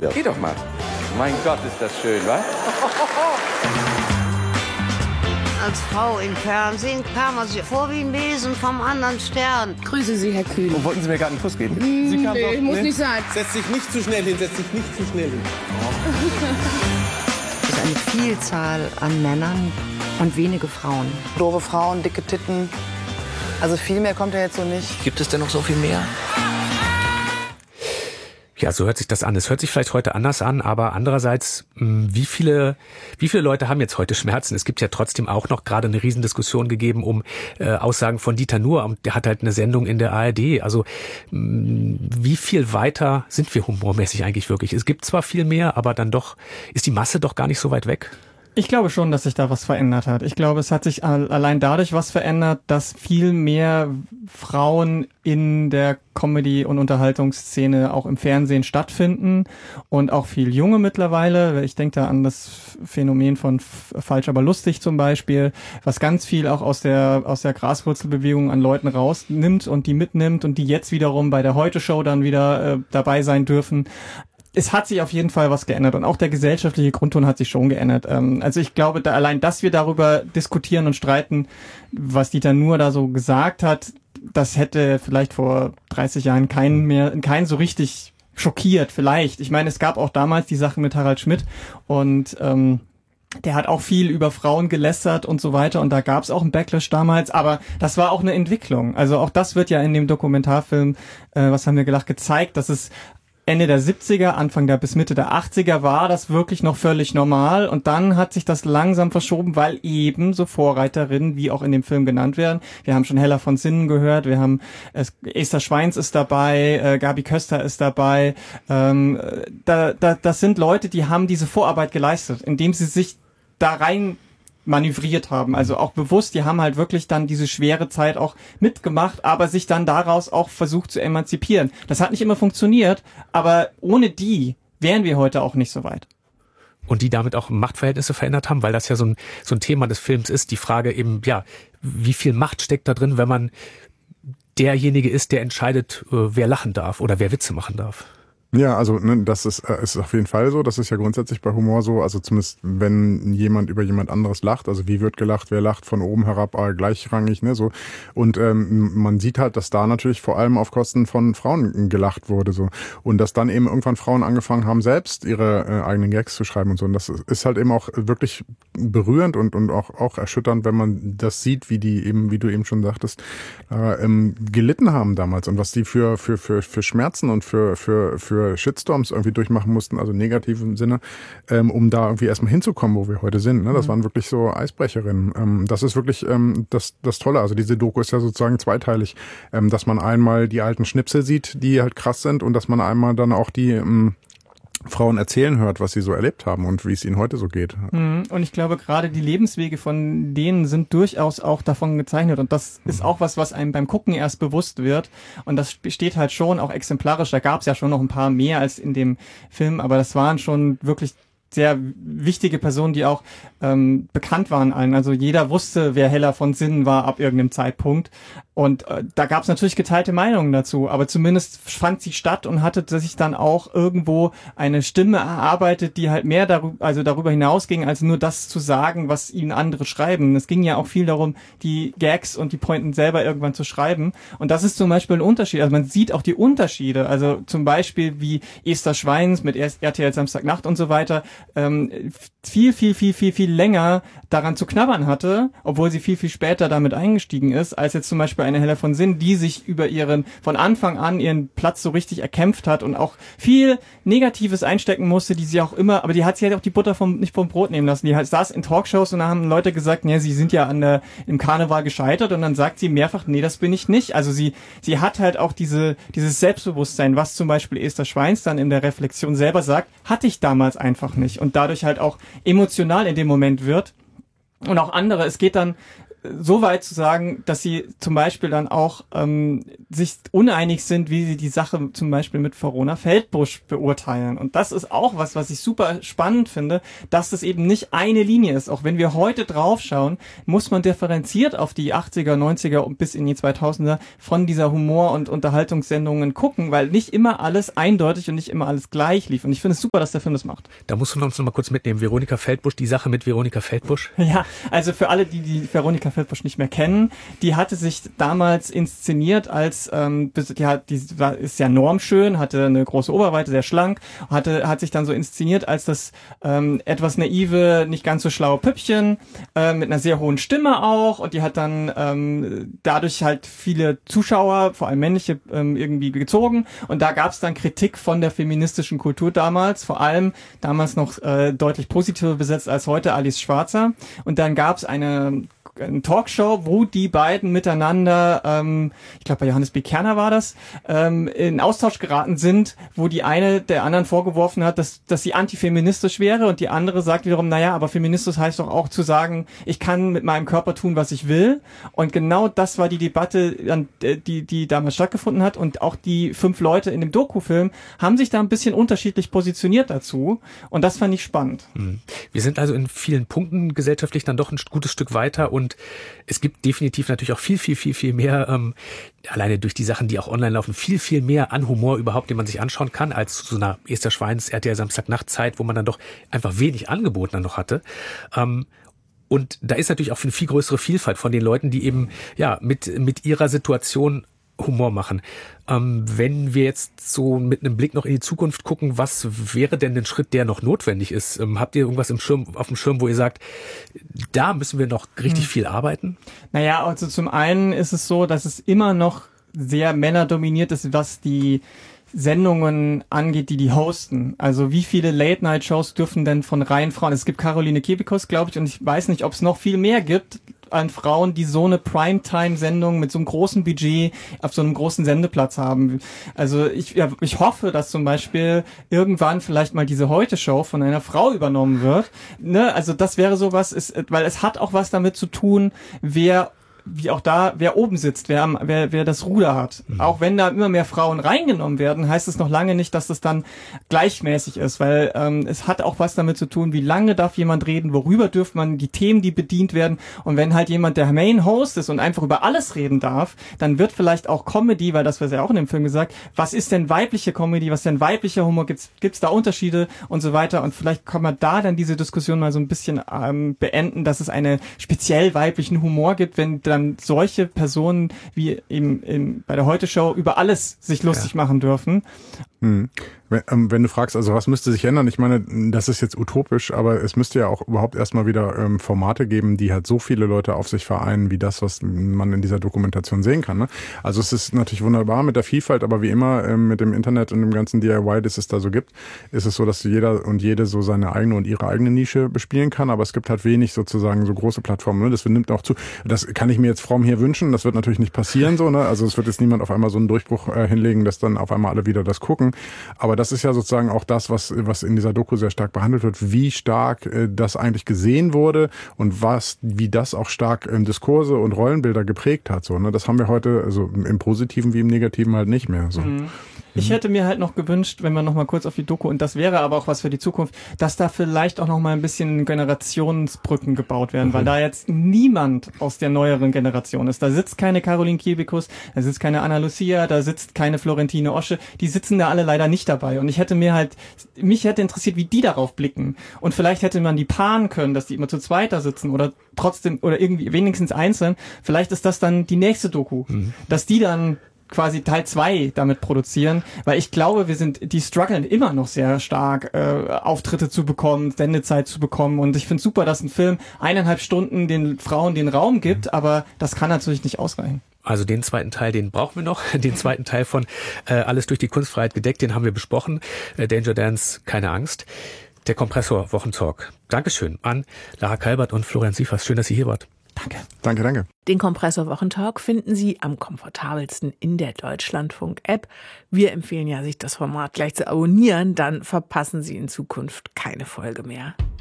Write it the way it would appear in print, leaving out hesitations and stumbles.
Ja. Geh doch mal. Mein Gott, ist das schön, wa? Als Frau im Fernsehen kam man sich vor wie ein Wesen vom anderen Stern. Grüße Sie, Herr Kühn. Und wollten Sie mir gerade einen Kuss geben? Sie nee, muss nicht sein. Setz dich nicht zu schnell hin, setz dich nicht zu schnell hin. Es ist eine Vielzahl an Männern und wenige Frauen. Doofe Frauen, dicke Titten. Also viel mehr kommt ja jetzt so nicht. Gibt es denn noch so viel mehr? Ja, so hört sich das an. Es hört sich vielleicht heute anders an, aber andererseits, wie viele Leute haben jetzt heute Schmerzen? Es gibt ja trotzdem auch noch gerade eine Riesendiskussion gegeben um Aussagen von Dieter Nuhr. Und der hat halt eine Sendung in der ARD. Also wie viel weiter sind wir humormäßig eigentlich wirklich? Es gibt zwar viel mehr, aber dann doch ist die Masse doch gar nicht so weit weg. Ich glaube schon, dass sich da was verändert hat. Ich glaube, es hat sich allein dadurch was verändert, dass viel mehr Frauen in der Comedy- und Unterhaltungsszene auch im Fernsehen stattfinden und auch viel Junge mittlerweile. Ich denke da an das Phänomen von Falsch, aber lustig zum Beispiel, was ganz viel auch aus der Graswurzelbewegung an Leuten rausnimmt und die mitnimmt und die jetzt wiederum bei der Heute-Show dann wieder dabei sein dürfen. Es hat sich auf jeden Fall was geändert und auch der gesellschaftliche Grundton hat sich schon geändert. Also ich glaube, allein, dass wir darüber diskutieren und streiten, was Dieter Nuhr da so gesagt hat, das hätte vielleicht vor 30 Jahren keinen so richtig schockiert, vielleicht. Ich meine, es gab auch damals die Sache mit Harald Schmidt und der hat auch viel über Frauen gelästert und so weiter und da gab es auch einen Backlash damals, aber das war auch eine Entwicklung. Also auch das wird ja in dem Dokumentarfilm, was haben wir gelacht, gezeigt, dass es Ende der 70er, Anfang der bis Mitte der 80er war das wirklich noch völlig normal und dann hat sich das langsam verschoben, weil eben so Vorreiterinnen, wie auch in dem Film genannt werden. Wir haben schon Hella von Sinnen gehört, wir haben Esther Schweins ist dabei, Gabi Köster ist dabei. Das sind Leute, die haben diese Vorarbeit geleistet, indem sie sich da rein manövriert haben, also auch bewusst, die haben halt wirklich dann diese schwere Zeit auch mitgemacht, aber sich dann daraus auch versucht zu emanzipieren. Das hat nicht immer funktioniert, aber ohne die wären wir heute auch nicht so weit. Und die damit auch Machtverhältnisse verändert haben, weil das ja so ein Thema des Films ist, die Frage eben, ja, wie viel Macht steckt da drin, wenn man derjenige ist, der entscheidet, wer lachen darf oder wer Witze machen darf. Ja, also das ist auf jeden Fall so. Das ist ja grundsätzlich bei Humor so. Also zumindest wenn jemand über jemand anderes lacht, also wie wird gelacht, wer lacht, von oben herab gleichrangig, ne, so. Und man sieht halt, dass da natürlich vor allem auf Kosten von Frauen gelacht wurde, so. Und dass dann eben irgendwann Frauen angefangen haben, selbst ihre eigenen Gags zu schreiben und so. Und das ist halt eben auch wirklich berührend und auch erschütternd, wenn man das sieht, wie die eben, wie du eben schon sagtest, gelitten haben damals und was die für Schmerzen und für Shitstorms irgendwie durchmachen mussten, also negativen Sinne, um da irgendwie erstmal hinzukommen, wo wir heute sind. Ne? Das waren wirklich so Eisbrecherinnen. Das ist wirklich das Tolle. Also diese Doku ist ja sozusagen zweiteilig, dass man einmal die alten Schnipsel sieht, die halt krass sind und dass man einmal dann auch die Frauen erzählen hört, was sie so erlebt haben und wie es ihnen heute so geht. Und ich glaube, gerade die Lebenswege von denen sind durchaus auch davon gezeichnet. Und das ist auch was einem beim Gucken erst bewusst wird. Und das steht halt schon auch exemplarisch. Da gab es ja schon noch ein paar mehr als in dem Film, aber das waren schon wirklich sehr wichtige Personen, die auch bekannt waren allen. Also jeder wusste, wer Hella von Sinnen war ab irgendeinem Zeitpunkt. Und da gab es natürlich geteilte Meinungen dazu, aber zumindest fand sie statt und hatte sich dann auch irgendwo eine Stimme erarbeitet, die halt mehr darüber hinausging, als nur das zu sagen, was ihnen andere schreiben. Es ging ja auch viel darum, die Gags und die Pointen selber irgendwann zu schreiben. Und das ist zum Beispiel ein Unterschied. Also man sieht auch die Unterschiede. Also zum Beispiel wie Esther Schweins mit RTL Samstagnacht und so weiter viel länger daran zu knabbern hatte, obwohl sie viel später damit eingestiegen ist, als jetzt zum Beispiel eine Hella von Sinnen, die sich von Anfang an ihren Platz so richtig erkämpft hat und auch viel Negatives einstecken musste, die sie auch immer, aber die hat sich halt auch die Butter nicht vom Brot nehmen lassen. Die saß in Talkshows und da haben Leute gesagt, ja, sie sind ja im Karneval gescheitert und dann sagt sie mehrfach, nee, das bin ich nicht. Also sie hat halt auch dieses Selbstbewusstsein, was zum Beispiel Esther Schweins dann in der Reflexion selber sagt, hatte ich damals einfach nicht und dadurch halt auch emotional in dem Moment wird. Und auch andere, es geht dann so weit zu sagen, dass sie zum Beispiel dann auch sich uneinig sind, wie sie die Sache zum Beispiel mit Verona Feldbusch beurteilen. Und das ist auch was ich super spannend finde, dass das eben nicht eine Linie ist. Auch wenn wir heute draufschauen, muss man differenziert auf die 80er, 90er und bis in die 2000er von dieser Humor- und Unterhaltungssendungen gucken, weil nicht immer alles eindeutig und nicht immer alles gleich lief. Und ich finde es super, dass der Film das macht. Da musst du uns noch mal kurz mitnehmen. Veronika Feldbusch, die Sache mit Veronika Feldbusch. Ja, also für alle, die Veronika Feldbusch nicht mehr kennen, die hatte sich damals inszeniert als, ist ja normschön, hatte eine große Oberweite, sehr schlank, hat sich dann so inszeniert als das etwas naive, nicht ganz so schlaue Püppchen, mit einer sehr hohen Stimme auch, und die hat dann dadurch halt viele Zuschauer, vor allem männliche, irgendwie gezogen, und da gab es dann Kritik von der feministischen Kultur damals, vor allem damals noch deutlich positiver besetzt als heute Alice Schwarzer, und dann gab es eine Talkshow, wo die beiden miteinander, ich glaube bei Johannes B. Kerner war das, in Austausch geraten sind, wo die eine der anderen vorgeworfen hat, dass sie antifeministisch wäre, und die andere sagt wiederum, naja, aber feministisch heißt doch auch zu sagen, ich kann mit meinem Körper tun, was ich will, und genau das war die Debatte, die damals stattgefunden hat, und auch die 5 Leute in dem Doku-Film haben sich da ein bisschen unterschiedlich positioniert dazu, und das fand ich spannend. Wir sind also in vielen Punkten gesellschaftlich dann doch ein gutes Stück weiter, und es gibt definitiv natürlich auch viel mehr, alleine durch die Sachen, die auch online laufen, viel mehr an Humor überhaupt, den man sich anschauen kann, als zu so einer Esther Schweins RTL Samstagnachtzeit, wo man dann doch einfach wenig Angebot dann noch hatte. Und da ist natürlich auch eine viel größere Vielfalt von den Leuten, die eben ja mit ihrer Situation Humor machen. Wenn wir jetzt so mit einem Blick noch in die Zukunft gucken, was wäre denn ein Schritt, der noch notwendig ist? Habt ihr irgendwas auf dem Schirm, wo ihr sagt, da müssen wir noch richtig viel arbeiten? Naja, also zum einen ist es so, dass es immer noch sehr männerdominiert ist, was die Sendungen angeht, die hosten. Also wie viele Late-Night-Shows dürfen denn von reinen Frauen? Es gibt Caroline Kebekus, glaube ich, und ich weiß nicht, ob es noch viel mehr gibt an Frauen, die so eine Primetime-Sendung mit so einem großen Budget auf so einem großen Sendeplatz haben. Also ich hoffe, dass zum Beispiel irgendwann vielleicht mal diese Heute-Show von einer Frau übernommen wird. Ne? Also das wäre sowas, weil es hat auch was damit zu tun, wer oben sitzt, wer das Ruder hat. Auch wenn da immer mehr Frauen reingenommen werden, heißt es noch lange nicht, dass das dann gleichmäßig ist, weil es hat auch was damit zu tun, wie lange darf jemand reden, worüber dürfen man, die Themen, die bedient werden, und wenn halt jemand der Main Host ist und einfach über alles reden darf, dann wird vielleicht auch Comedy, weil das wird ja auch in dem Film gesagt, was ist denn weibliche Comedy, was ist denn weiblicher Humor, gibt's da Unterschiede und so weiter, und vielleicht kann man da dann diese Diskussion mal so ein bisschen beenden, dass es einen speziell weiblichen Humor gibt, wenn dann solche Personen wie eben bei der Heute-Show über alles sich lustig machen dürfen. Wenn du fragst, also was müsste sich ändern, ich meine, das ist jetzt utopisch, aber es müsste ja auch überhaupt erstmal wieder Formate geben, die halt so viele Leute auf sich vereinen, wie das, was man in dieser Dokumentation sehen kann. Ne? Also es ist natürlich wunderbar mit der Vielfalt, aber wie immer mit dem Internet und dem ganzen DIY, das es da so gibt, ist es so, dass jeder und jede so seine eigene und ihre eigene Nische bespielen kann, aber es gibt halt wenig sozusagen so große Plattformen. Ne? Das nimmt auch zu. Das kann ich mir jetzt fromm hier wünschen, das wird natürlich nicht passieren so. Ne? Also es wird jetzt niemand auf einmal so einen Durchbruch hinlegen, dass dann auf einmal alle wieder das gucken. Aber das ist ja sozusagen auch das, was in dieser Doku sehr stark behandelt wird, wie stark das eigentlich gesehen wurde und wie das auch stark Diskurse und Rollenbilder geprägt hat. So, ne? Das haben wir heute, also im Positiven wie im Negativen halt nicht mehr. So. Ich hätte mir halt noch gewünscht, wenn wir noch mal kurz auf die Doku, und das wäre aber auch was für die Zukunft, dass da vielleicht auch noch mal ein bisschen Generationsbrücken gebaut werden, weil da jetzt niemand aus der neueren Generation ist. Da sitzt keine Caroline Kebekus, da sitzt keine Anna Lucia, da sitzt keine Florentine Osche, die sitzen da alle leider nicht dabei, und mich hätte interessiert, wie die darauf blicken, und vielleicht hätte man die paaren können, dass die immer zu zweit da sitzen oder trotzdem oder irgendwie wenigstens einzeln. Vielleicht ist das dann die nächste Doku, dass die dann quasi Teil 2 damit produzieren, weil ich glaube, die strugglen immer noch sehr stark, Auftritte zu bekommen, Sendezeit zu bekommen, und ich finde super, dass ein Film 1,5 Stunden den Frauen den Raum gibt, aber das kann natürlich nicht ausreichen. Also den zweiten Teil, den brauchen wir noch. Den zweiten Teil von Alles durch die Kunstfreiheit gedeckt, den haben wir besprochen. Danger Dance, keine Angst. Der Kompressor Wochentalk. Dankeschön an Lara Kalbert und Florian Sievers. Schön, dass ihr hier wart. Danke. Danke. Den Kompressor Wochentalk finden Sie am komfortabelsten in der Deutschlandfunk-App. Wir empfehlen ja, sich das Format gleich zu abonnieren, dann verpassen Sie in Zukunft keine Folge mehr.